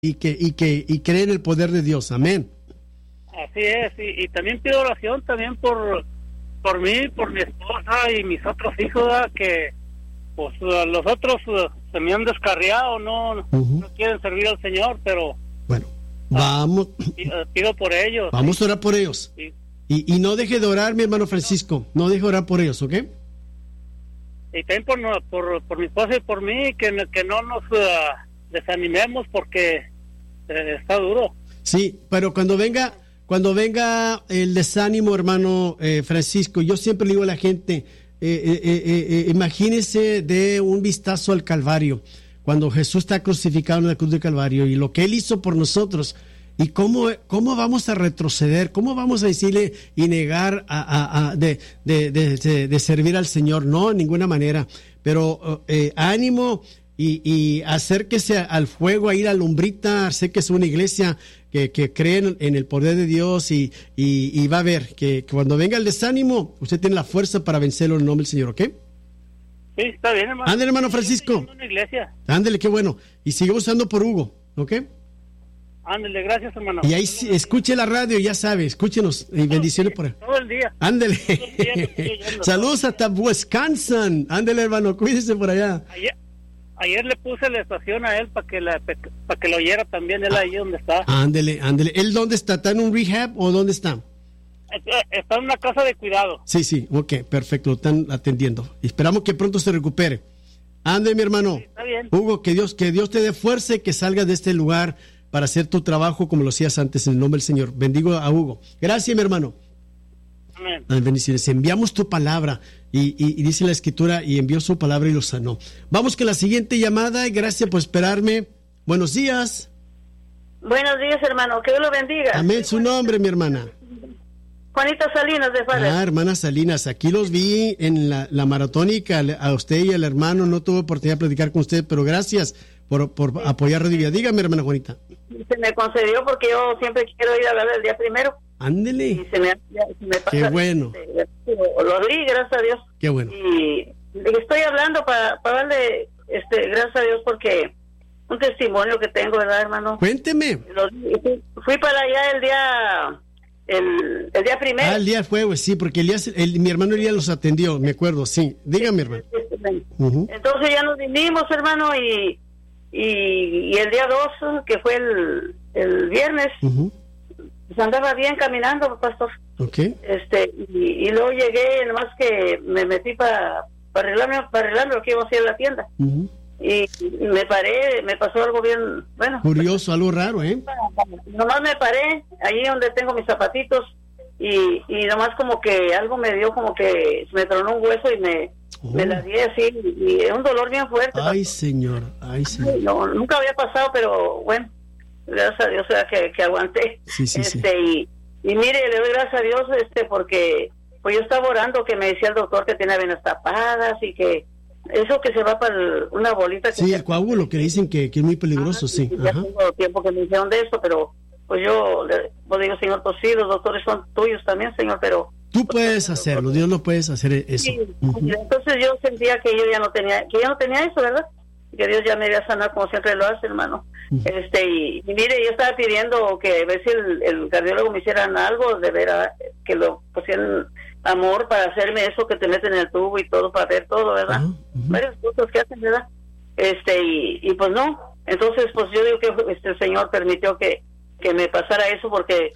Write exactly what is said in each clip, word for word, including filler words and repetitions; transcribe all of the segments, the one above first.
y que y que y cree en el poder de Dios. Amén. Así es, y, y también pido oración también por por mí, por mi esposa y mis otros hijos, ¿verdad? Que pues los otros uh, se me han descarriado, no, uh-huh. no quieren servir al Señor, pero bueno, vamos, pido, pido por ellos. Vamos sí. a orar por ellos. Sí. Y, y no deje de orar, mi hermano Francisco, no deje de orar por ellos, ¿ok? Y también por, por, por mi esposa y por mí, que, que no nos uh, desanimemos porque eh, está duro. Sí, pero cuando venga, cuando venga el desánimo, hermano eh, Francisco, yo siempre le digo a la gente, eh, eh, eh, eh, imagínese de un vistazo al Calvario, cuando Jesús está crucificado en la cruz del Calvario y lo que Él hizo por nosotros. ¿Y cómo, cómo vamos a retroceder? ¿Cómo vamos a decirle y negar a, a, a de, de, de, de, de servir al Señor? No, de ninguna manera. Pero eh, ánimo y, y acérquese al fuego, a ir a Lumbrita, sé que es una iglesia que, que cree en, en el poder de Dios y, y, y va a ver que, que cuando venga el desánimo, usted tiene la fuerza para vencerlo en el nombre del Señor, ¿ok? Sí, está bien, hermano. Ándale, hermano Francisco. Ándale, qué bueno. Y sigamos usando por Hugo, ¿ok? Ándale, gracias, hermano. Y ahí sí, escuche la radio, ya sabe, escúchenos y bendiciones por ahí. Todo el día. Ándale. Todo el día Saludos hasta Wisconsin. Ándale, hermano, cuídese por allá. Ayer, ayer le puse la estación a él para que la para que lo oyera también él ah, ahí donde está. Ándale, ándale. ¿Él dónde está? ¿Está en un rehab o dónde está? Está en una casa de cuidado. Sí, sí, ok, perfecto, lo están atendiendo. Esperamos que pronto se recupere. Ándale, mi hermano. Sí, está bien. Hugo, que Dios, que Dios te dé fuerza y que salgas de este lugar para hacer tu trabajo como lo hacías antes, en el nombre del Señor. Bendigo a Hugo. Gracias, mi hermano. Amén. Bendiciones. Enviamos tu palabra y, y, y dice la Escritura, y envió su palabra y lo sanó. Vamos con la siguiente llamada y gracias por esperarme. Buenos días. Buenos días, hermano. Que Dios lo bendiga. Amén. Su nombre, mi hermana. Juanita Salinas de Juárez. Ah, hermana Salinas, aquí los vi en la, la maratónica, a usted y al hermano, no tuve oportunidad de platicar con usted, pero gracias por, por sí, apoyar Radio Vida. Dígame, hermana Juanita. Se me concedió porque yo siempre quiero ir a ver el día primero. Ándele. Y se me, se me pasa. Qué bueno. Este, lo abrí, gracias a Dios. Qué bueno. Y estoy hablando para pa darle, este, gracias a Dios, porque un testimonio que tengo, ¿verdad, hermano? Cuénteme. Lo, fui para allá el día... El, el día primero. Ah, el día fue, pues, sí, porque Elías, el, mi hermano Elías los atendió, me acuerdo, sí. Dígame, hermano. Uh-huh. Entonces ya nos vinimos, hermano, y, y, y el día dos, que fue el, el viernes, uh-huh. pues andaba bien caminando, pastor. Okay. Este, y, y luego llegué, nomás que me metí para pa arreglarme, para arreglarme lo que iba a hacer en la tienda. Uh-huh. Y me paré, me pasó algo bien, bueno. Curioso, pues, algo raro, ¿eh? Nomás me paré, ahí donde tengo mis zapatitos, y, y nomás como que algo me dio, como que me tronó un hueso y me, oh. me la di así, y un dolor bien fuerte. Ay, ¿no? Señor, ay, señor. No, nunca había pasado, pero bueno, gracias a Dios, o sea, que, que aguanté. Sí, sí, este, sí. Y, y mire, le doy gracias a Dios, este, porque pues yo estaba orando, que me decía el doctor que tenía venas tapadas y que eso que se va para el, una bolita que sí, el coágulo que dicen que, que es muy peligroso. Ajá, sí, ya Ajá. tengo tiempo que me dijeron de eso, pero pues yo le pues digo, Señor, pues sí, los doctores son tuyos también, Señor, pero tú puedes hacerlo, Dios lo puedes hacer eso. Sí, uh-huh. Entonces yo sentía que yo ya no tenía, que ya no tenía eso, ¿verdad? Que Dios ya me iba a sanar como siempre lo hace, hermano. Uh-huh. Este y, y mire, yo estaba pidiendo que a ver si el, el cardiólogo me hicieran algo, de ver a, que lo pusieran amor para hacerme eso que te meten en el tubo y todo, para ver todo, ¿verdad? Uh-huh. Varias cosas que hacen, ¿verdad? Este, y, y pues no. Entonces, pues yo digo que este el Señor permitió que, que me pasara eso porque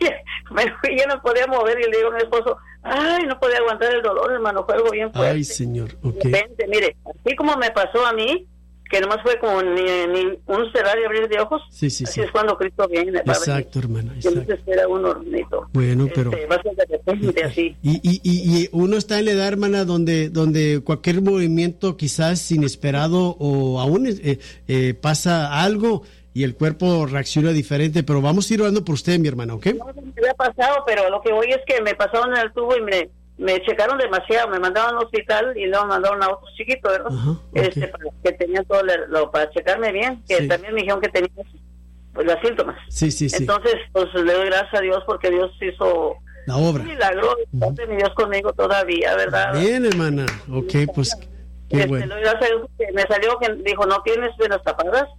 yo no podía mover y le digo a mi esposo, ay, no podía aguantar el dolor, hermano, fue algo bien fuerte. Ay, Señor, ok. De repente, mire, así como me pasó a mí, que nomás fue como ni, ni un cerrar y abrir de ojos. Sí, sí, así sí. es cuando Cristo viene. Exacto, hermano. Exacto. Que no se espera uno, hermanito. Bueno, pero este, va a ser de repente, así. Y, y, y, y uno está en la edad, hermana, donde donde cualquier movimiento quizás inesperado o aún eh, eh, pasa algo y el cuerpo reacciona diferente, pero vamos a ir orando por usted, mi hermana, ¿ok? No, no me había pasado, pero lo que voy es que me pasaron en el tubo y me me checaron demasiado, me mandaron al hospital y luego me mandaron a otro chiquito, ¿verdad? Uh-huh, okay. Este, para que tenían todo lo, lo, para checarme bien, que sí. También me dijeron que tenía pues los síntomas. Sí, sí, sí. Entonces, pues le doy gracias a Dios porque Dios hizo la obra. Un milagro, uh-huh. Mi Dios conmigo todavía, ¿verdad? Bien, hermana. Ok, pues qué este, bueno. Le doy gracias a Dios que me salió que dijo, no tienes venas tapadas.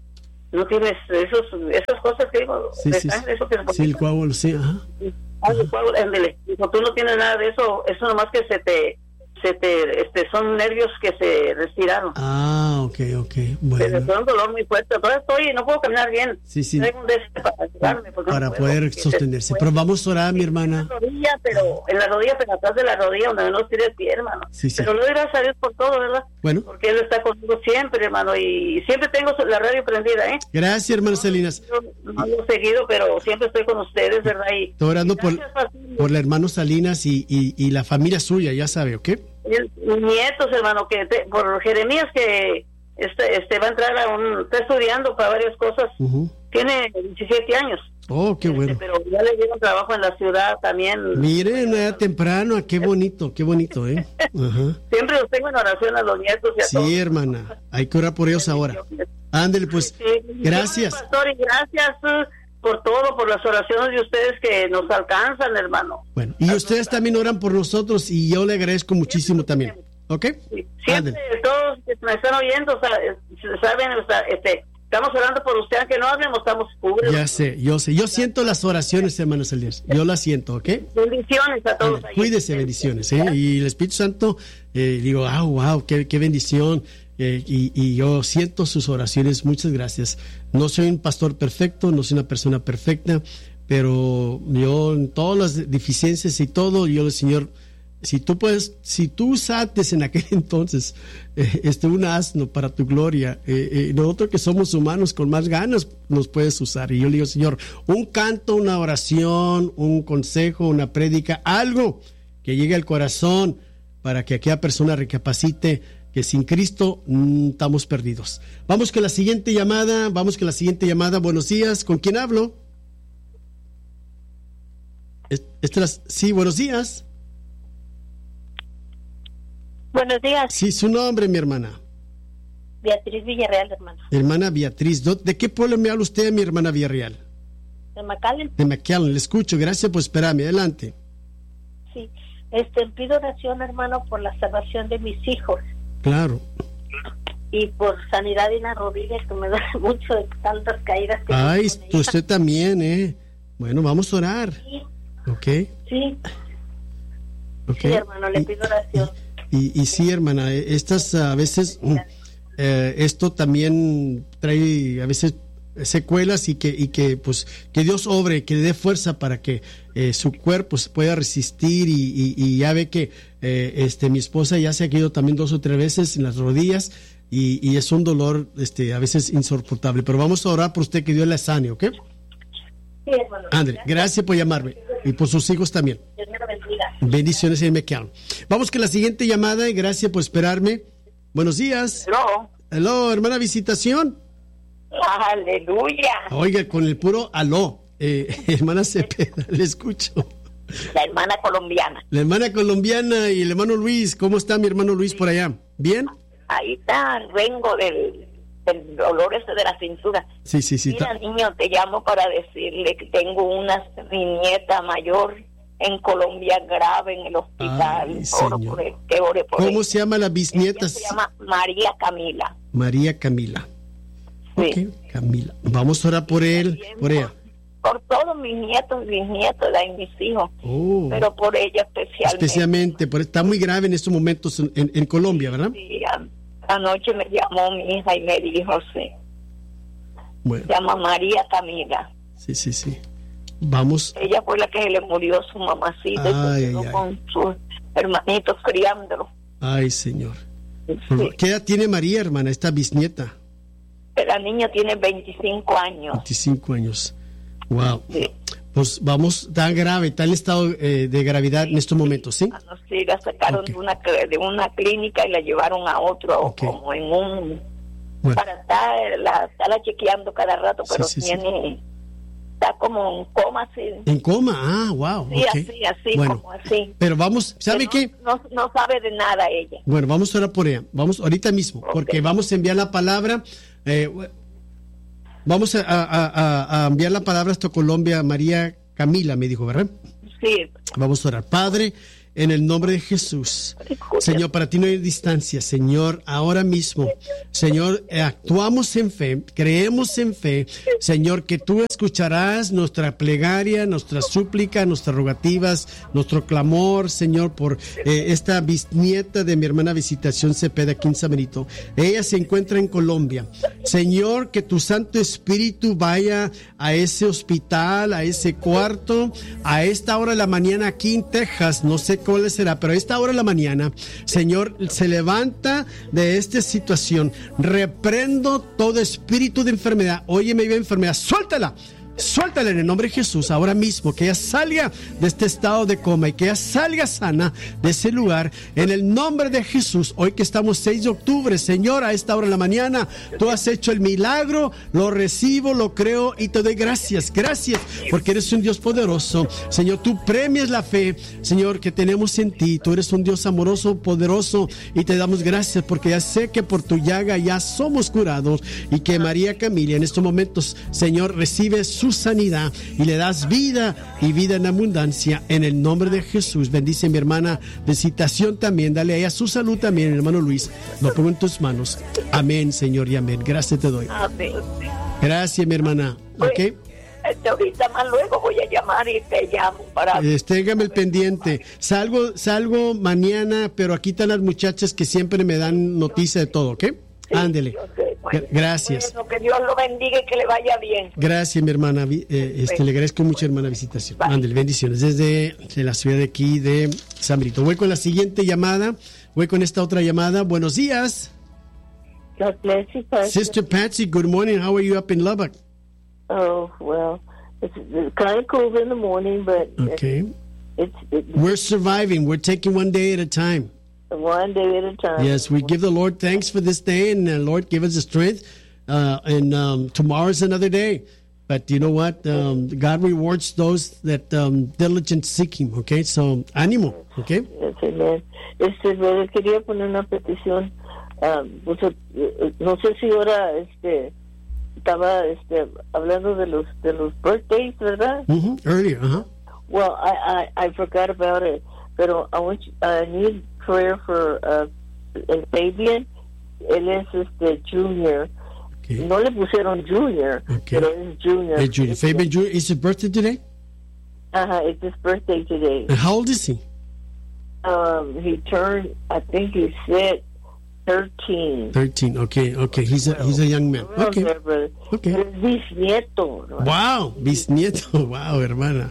no tienes esos, esas cosas que digo, Sí, de sí, sangre, eso que sí, el coágulo, sí, ajá. Ah, el coágulo, ándele. Dijo, tú no tienes nada de eso, eso nomás que se te, se te, este, son nervios que se respiraron. Ah, ok, ok, Pero bueno. fue un dolor muy fuerte, todavía estoy, no puedo caminar bien. Sí, sí. Traigo un déficit para ayudarme, porque Para no puedo, poder porque sostenerse. se- Pero vamos a orar, mi En hermana. la rodilla, pero en la rodilla, pero atrás de la rodilla, donde no tire el pie, hermano. Sí, sí. Pero le doy gracias a Dios por todo, ¿verdad? Bueno. Porque Él está conmigo siempre, hermano, y siempre tengo la radio prendida, ¿eh? Gracias, hermana Salinas. Yo no lo he seguido, pero siempre estoy con ustedes, ¿verdad? Y Estoy orando por, gracias, Pastor. por el hermano Salinas y, y, y la familia suya, ya sabe, ¿ok? Y mis nietos, hermano, que te- por Jeremías, que este, este va a entrar a un, está estudiando para varias cosas, Ujú. tiene diecisiete años. Oh, qué Este, bueno. pero ya le dieron trabajo en la ciudad también. Miren, era temprano, qué bonito, qué bonito, ¿eh? Ajá. Siempre los tengo en oración a los nietos y a todos. Sí, hermana, hay que orar por ellos ahora. Ándele, pues, Sí, gracias. Pastor, y gracias eh, por todo, por las oraciones de ustedes que nos alcanzan, hermano. Bueno, y ustedes también oran por nosotros y yo le agradezco muchísimo también, ¿ok? Sí, siempre Ándele. todos que me están oyendo, o sea, eh, saben, o sea, este, estamos orando por usted, aunque no hablemos, estamos cubiertos. Ya sé, yo sé, yo siento las oraciones, hermanos Elías, yo las siento, ¿ok? Bendiciones a todos. Ándale, cuídese, bendiciones, ¿eh? Y el Espíritu Santo, eh, digo, ah, wow, qué, qué bendición. Eh, y, y yo siento sus oraciones, muchas gracias. No soy un pastor perfecto, no soy una persona perfecta, pero yo en todas las deficiencias y todo, yo el Señor, si tú puedes, si tú usaste en aquel entonces eh, este un asno para tu gloria, eh, eh, nosotros que somos humanos con más ganas nos puedes usar. Y yo le digo, Señor, un canto, una oración, un consejo, una prédica, algo que llegue al corazón para que aquella persona recapacite que sin Cristo mm, estamos perdidos. Vamos con la siguiente llamada, vamos con la siguiente llamada. Buenos días, ¿con quién hablo? Es- Esta es la- sí, buenos días. Buenos días, Sí, su nombre, mi hermana. Beatriz Villarreal, hermano. Hermana Beatriz, ¿do- ¿de qué pueblo me habla usted, mi hermana Villarreal? De McAllen, De McAllen, le escucho, gracias por esperarme, adelante. sí. Este, pido oración, hermano, por la salvación de mis hijos Claro. y por sanidad en la rodilla, que me duele mucho de tantas caídas que Ay, tengo con ella. usted también, ¿eh? Bueno, vamos a orar, Sí, ¿ok? sí, Ok. sí, hermano, le Y- pido oración. Y, y sí, hermana, eh, estas a veces, mm, eh, esto también trae a veces secuelas y que, y que pues que Dios obre, que le dé fuerza para que eh, su cuerpo se pueda resistir y, y, y ya ve que eh, este mi esposa ya se ha caído también dos o tres veces en las rodillas y, y es un dolor este a veces insoportable, pero vamos a orar por usted que Dios la sane, ¿ok? Sí, hermano. André, gracias por llamarme y por sus hijos también. Dios me lo bendiga. Bendiciones en McAllen. Vamos con la siguiente llamada y gracias por esperarme. Buenos días. No, Aló, hermana Visitación. aleluya. Oiga, con el puro aló. Eh, hermana Cepeda, le escucho. La hermana colombiana. La hermana colombiana y el hermano Luis. ¿Cómo está mi hermano Luis por allá? ¿Bien? Ahí está, vengo del, del dolor ese de la cintura. Sí, sí, sí. Mira, ta- niño, te llamo para decirle que tengo una mi nieta mayor en Colombia grave en el hospital. Ay, Oro señor. por él, que ore por ¿Cómo él. se llama la Ella bisnieta? se llama María Camila. María Camila. Sí. Ok, Camila. Vamos a orar por él, También por ella. Por todos mis nietos, mis nietos, y mis hijos, Oh, pero por ella especialmente. especialmente, por, está muy grave en estos momentos en, en- en Colombia, ¿verdad? Sí, a- anoche me llamó mi hija y me dijo, sí, Bueno, se llama María Camila. sí, sí, sí. Vamos. Ella fue la que se le murió su mamacita Ay, y se quedó ay, ay. con sus hermanitos criándolo. Ay, Señor. Sí. ¿Qué edad tiene María, hermana, esta bisnieta? La niña tiene veinticinco años. veinticinco años. Wow. Sí. Pues vamos, tan grave, está en estado eh, de gravedad en estos momentos, ¿sí? Ah, no, sí, la sacaron Ok. de, una, cl- de una clínica y la llevaron a otro, Ok. como en un... Bueno, Para estar, la, estarla chequeando cada rato, Sí, pero sí, sí. tiene... Está como en coma, así. en coma, ah, wow. Sí, ok. así, así, Bueno, como así. pero vamos, ¿sabe Pero qué? No, no, no sabe de nada ella. Bueno, vamos a orar por ella. Vamos ahorita mismo, Ok. porque vamos a enviar la palabra. eh, vamos a, a- a- a enviar la palabra hasta Colombia, María Camila, me dijo, ¿verdad? Sí, Vamos a orar. Padre, en el nombre de Jesús. Señor, para ti no hay distancia, Señor, ahora mismo, Señor, actuamos en fe, creemos en fe, Señor, que tú escucharás nuestra plegaria, nuestra súplica, nuestras rogativas, nuestro clamor, Señor, por eh, esta bisnieta de mi hermana Visitación Cepeda aquí en San Benito. Ella se encuentra en Colombia. Señor, que tu Santo Espíritu vaya a ese hospital, a ese cuarto, a esta hora de la mañana aquí en Texas, no sé cuál será, pero a esta hora de la mañana, Señor, se levanta de esta situación. Reprendo todo espíritu de enfermedad. Óyeme, viva enfermedad, suéltala. Suéltala en el nombre de Jesús ahora mismo, que ella salga de este estado de coma y que ella salga sana de ese lugar en el nombre de Jesús. Hoy que estamos seis de octubre, Señor, a esta hora de la mañana, tú has hecho el milagro, lo recibo, lo creo y te doy gracias, gracias, porque eres un Dios poderoso. Señor, tú premias la fe, Señor, que tenemos en ti. Tú eres un Dios amoroso, poderoso, y te damos gracias porque ya sé que por tu llaga ya somos curados, y que María Camila en estos momentos, Señor, recibe su sanidad y le das vida y vida en abundancia en el nombre de Jesús. Bendice a mi hermana Visitación también, dale a ella su salud también, hermano Luis, lo pongo en tus manos. Amén, Señor, y amén. Gracias te doy. Amén. Gracias, mi hermana. Pues, ¿Ok? este, ahorita más luego voy a llamar y te llamo para... Téngame el pendiente. Salgo, salgo mañana, pero aquí están las muchachas que siempre me dan noticia de todo, ¿ok? Sí, ándele. yo sé. Bueno, gracias. Bueno, que Dios lo bendiga y que le vaya bien. Gracias, mi hermana. Eh, este, le agradezco mucho, hermana Visitación. Ándele, bendiciones. Desde de la ciudad de aquí, de San Benito. Voy con la siguiente llamada. Voy con esta otra llamada. Buenos días. God bless you, Pastor. Sister Patsy, good morning. How are you up in Lubbock? Oh, well, it's, it's kind of cold in the morning, but okay. it's, it's, We're surviving. We're taking one day at a time. One day at a time. Yes, we give the Lord thanks for this day, and uh, Lord, give us the strength. Uh, and um, tomorrow's another day. But you know what? Um, God rewards those that um, diligent seek Him. Okay, so ánimo. Okay. Yes, amen. Este, brother, quería poner una petición. Um, pues, no sé si ahora este estaba este hablando de los de los birthdays, ¿verdad? Mm-hmm. Earlier, uh-huh. Well, I, I I forgot about it. Pero I want you, I need prayer for uh, el Fabian. Él es este junior. Okay. No le pusieron junior, okay. pero es junior. Hey, Junior. Fabian Junior, is his birthday today? Uh-huh, it's his birthday today. And how old is he? Um, he turned, I think he said thirteen. Thirteen. Okay, okay. He's a he's a young man. Okay. There, okay. Es bisnieto. ¿No? Wow, bisnieto. Wow, hermana.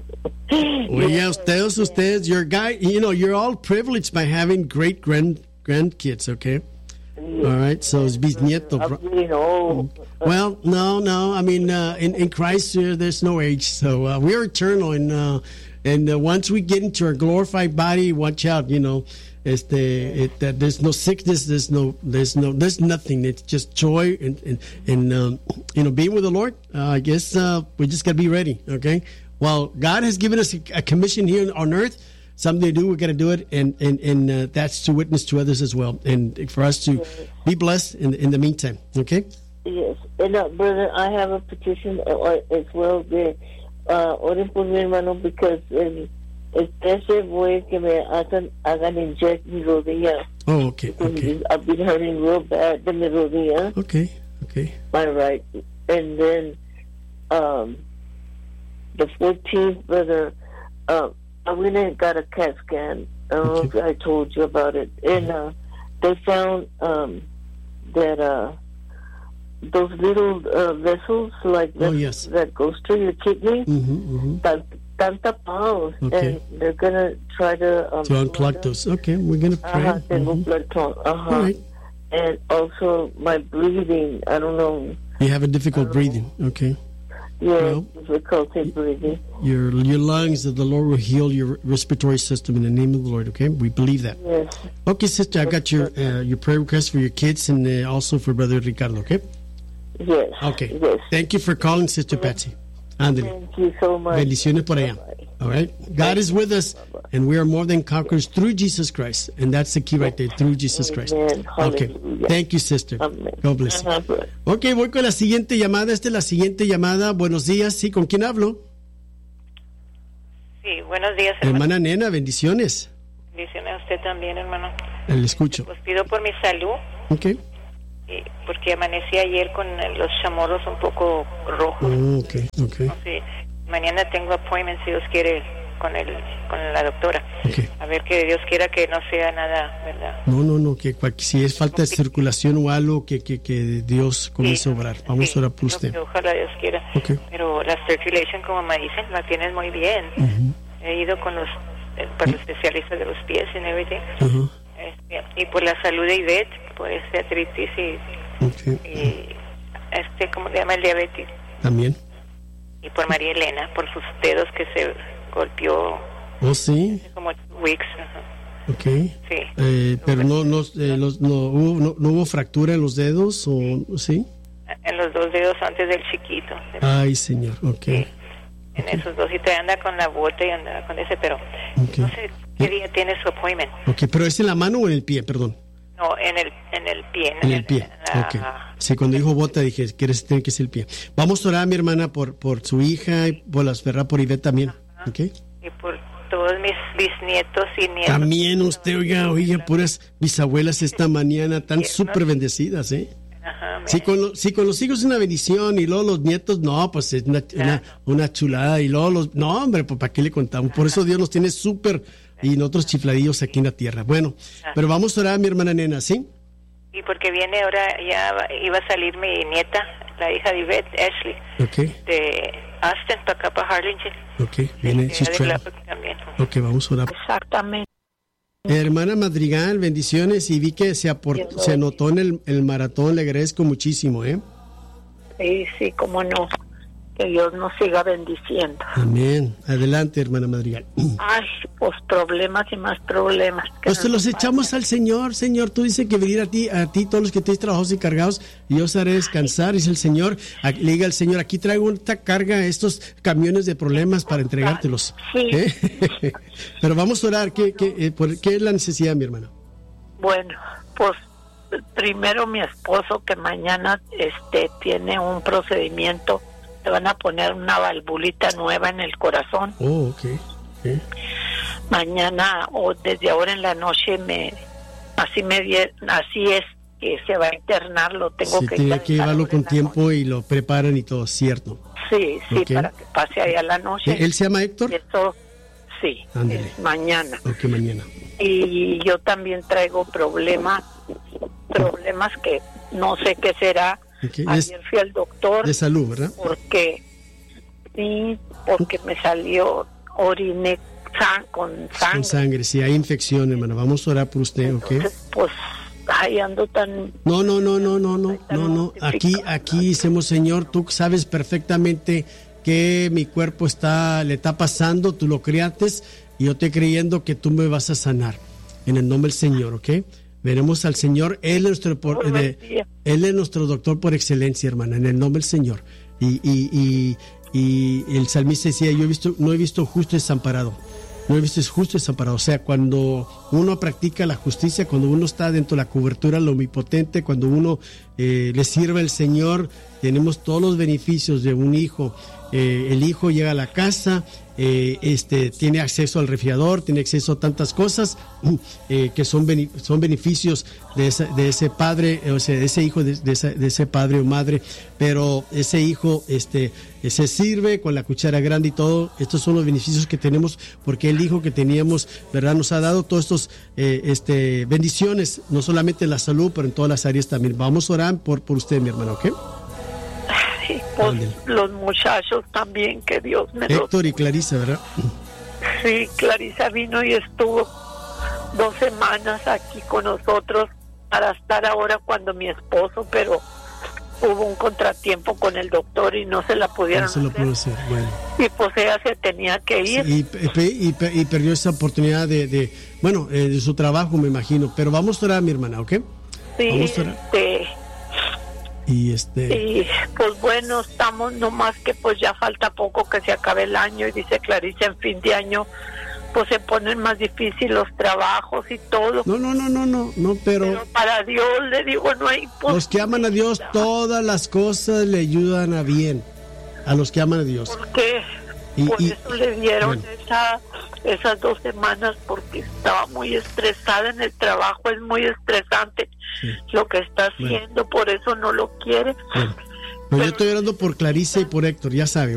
Well, yeah, ustedes, ustedes, your guy, you know, you're all privileged by having great grand grandkids. Okay. Yes. All right, so it's bisnieto. I'm getting old. Well, no, no. I mean, uh, in in Christ, uh, there's no age, so uh, we're eternal, and uh, and uh, once we get into our glorified body, watch out, you know. Este, it, uh, there's no sickness, there's no, there's no, there's nothing. It's just joy and and, and um, you know, being with the Lord. Uh, I guess uh, we just gotta be ready. Okay. Well, God has given us a, a commission here on earth. Something to do, we got to do it, and and and uh, that's to witness to others as well, and for us to yes. be blessed in in the meantime. Okay. Yes, and uh, brother, I have a petition uh, as well. There, uh, oren por mi hermano because el el trece voy que me hagan hagan inject mi rodilla. Oh, okay. Okay. I've been hurting real bad de mi rodilla. Okay. Okay. My right, and then um, the fourteenth, brother. Uh, I went and got a CAT scan. I don't know if I told you about it. And uh, they found um, that uh, those little uh, vessels, like oh, yes. that goes to your kidney, mm-hmm, mm-hmm. están tapados. Okay. And they're going to try to... Um, to unclog those. Okay, we're going to pray. Uh-huh, mm-hmm. blood clot. Uh-huh. All right. And also my breathing, I don't know. You have a difficult breathing. Okay. Yeah, well, difficulty breathing. Your your lungs, that the Lord will heal your respiratory system in the name of the Lord. Okay, we believe that. Yes. Okay, sister, I got your uh, your prayer request for your kids and uh, also for Brother Ricardo. Okay. Yes. Okay. Yes. Thank you for calling, Sister Patsy. Andale. Thank you so much. Bendiciones por allá. Bye-bye. All right. God is with us, and we are more than conquerors through Jesus Christ, and that's the key right there, through Jesus Christ. Amen. Okay. Hallelujah. Thank you, sister. Amen. God bless you. Uh-huh. Ok, voy con la siguiente llamada. Esta es la siguiente llamada. Buenos días. Sí, ¿con quién hablo? Sí, buenos días, hermano. Hermana Nena, bendiciones. Bendiciones a usted también, hermano. Le escucho. Pues pido por mi salud. Ok. Y porque amanecí ayer con los chamorros un poco rojos. Oh, ok, ok. No sé, mañana tengo appointment, si Dios quiere, con el con la doctora. Okay. A ver que Dios quiera que no sea nada, ¿verdad? No, no, no, que cual, si es falta de circulación o algo, que, que, que Dios comience sí, a obrar. Vamos sí, a orar por usted. Que ojalá Dios quiera. Okay. Pero la circulation, como me dicen, la tienes muy bien. Uh-huh. He ido con los, eh, para los especialistas de los pies y everything. Uh-huh. Este, y por la salud de Ivette, por esta artritis y, okay. y este, ¿cómo se llama? El diabetes. También. Y por María Elena, por sus dedos que se golpeó. Oh, sí. Hace como weeks. Uh-huh. Ok. Sí. Eh, pero no, no, eh, los, no, hubo, no, no hubo fractura en los dedos, o sí. En los dos dedos antes del chiquito. Ay, señor. Ok. Sí. En okay. esos dos, y te anda con la bota y anda con ese, pero okay. no sé qué día tiene su appointment. Ok, pero ¿es en la mano o en el pie? Perdón. No, en el, en el pie. En, en el pie, la, ok. Sí, cuando dijo bota dije, ¿quieres tener que ser el pie? Vamos a orar, mi hermana, por por su hija y por las Ferrá, por Ivette también, uh-huh. ¿ok? Y por todos mis bisnietos y nietos. También usted, oiga, oiga, puras bisabuelas esta mañana, tan súper bendecidas, ¿eh? Ajá, sí, con lo, sí, con los hijos es una bendición y luego los nietos, no, pues es una, claro. una, una chulada y luego los, no, hombre, pues ¿para qué le contamos? Por eso Dios nos tiene súper y nosotros chifladillos aquí en la tierra. Bueno, ajá. Pero vamos a orar, mi hermana Nena, ¿sí? Y porque viene ahora, ya iba a salir mi nieta, la hija de Ivette, Ashley, okay. de Austin para acá, para Harlingen. Ok, viene, sí, también. Ok, vamos a orar. Exactamente. Hermana Madrigal, bendiciones, y vi que se aportó, se anotó en el, el maratón, le agradezco muchísimo, ¿eh? Sí, sí, cómo no, que Dios nos siga bendiciendo. Amén. Adelante, hermana Madrigal. Ay, pues problemas y más problemas. Pues te los echamos pasan. Al Señor, Señor, tú dices que venir a ti, a ti todos los que tenéis trabajados y cargados, y yo os haré descansar, dice el Señor. Le diga al Señor, aquí traigo esta carga, estos camiones de problemas para entregártelos. Sí. ¿Eh? Pero vamos a orar, ¿qué, qué, eh, por, ¿qué es la necesidad, mi hermana? Bueno, pues primero mi esposo, que mañana este tiene un procedimiento, le van a poner una valvulita nueva en el corazón. Oh, ok. Okay. Mañana o desde ahora en la noche me así me así es que se va a internar, lo tengo sí, que tiene que llevarlo con tiempo noche. Y lo preparan y todo, cierto. Sí, sí, okay. Para que pase ahí a la noche. ¿Él se llama Héctor? Eso, sí, es mañana. Ok, mañana. Y yo también traigo problemas, problemas que no sé qué será. Okay. Ayer es fui al doctor. De salud, ¿verdad? Porque, sí, porque me salió orine san, con sangre. Con sangre, sí, hay infección, hermana. Vamos a orar por usted, entonces, ¿ok? Pues, ahí ando tan... No, no, no, no, no, no, no, no. Aquí, aquí decimos, Señor, tú sabes perfectamente que mi cuerpo está, le está pasando, tú lo criaste y yo estoy creyendo que tú me vas a sanar. En el nombre del Señor, ¿ok? Veremos al Señor, Él es nuestro, por, de, Él es nuestro doctor por excelencia, hermana, en el nombre del Señor. Y, y, y, y el salmista decía, yo he visto, no he visto justo desamparado, no he visto justo desamparado. O sea, cuando uno practica la justicia, cuando uno está dentro de la cobertura del omnipotente, cuando uno eh, le sirve al Señor, tenemos todos los beneficios de un hijo. Eh, el hijo llega a la casa, eh, este, tiene acceso al refrigerador, tiene acceso a tantas cosas eh, que son, bene, son beneficios de, esa, de ese padre, o sea, de ese hijo, de, de, esa, de ese padre o madre, pero ese hijo este, se sirve con la cuchara grande y todo. Estos son los beneficios que tenemos porque el hijo que teníamos, ¿verdad? Nos ha dado todos estos eh, este, bendiciones, no solamente en la salud, pero en todas las áreas también. Vamos a orar por, por usted, mi hermano, ¿ok? Y pues los muchachos también, que Dios me Héctor los... y Clarisa, ¿verdad? Sí, Clarisa vino y estuvo dos semanas aquí con nosotros para estar ahora cuando mi esposo, pero hubo un contratiempo con el doctor y no se la pudieron no se lo pudo hacer, bueno. Y pues ella se tenía que ir. Sí, y, y, y, y perdió esa oportunidad de, de bueno, eh, de su trabajo, me imagino. Pero vamos a orar, mi hermana, ¿ok? Sí, vamos a orar. este... Y este y pues bueno, estamos nomás que pues ya falta poco que se acabe el año y dice Clarisa, en fin de año pues se ponen más difíciles los trabajos y todo. No, no, no, no, no, no, pero, pero para Dios le digo, no hay posibilidad. Los que aman a Dios, todas las cosas le ayudan a bien. A los que aman a Dios. Porque Y, por y, eso le dieron bueno. esa, esas dos semanas, porque estaba muy estresada en el trabajo. Es muy estresante Sí. lo que está haciendo, Bueno. por eso no lo quiere. Bueno. Pero yo estoy orando por Clarisa y por Héctor, ya sabe,